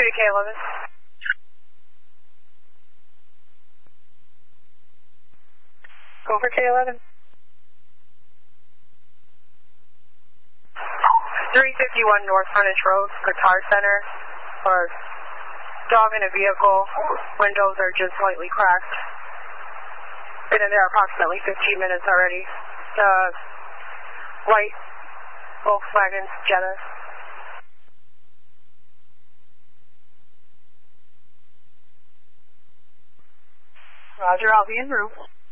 to K11. Go for K11. 351 North Frontage Road, Guitar Center, or dog in a vehicle, windows are just slightly cracked. Been in there approximately 15 minutes already. White Volkswagen Jetta. Roger, I'll be en route.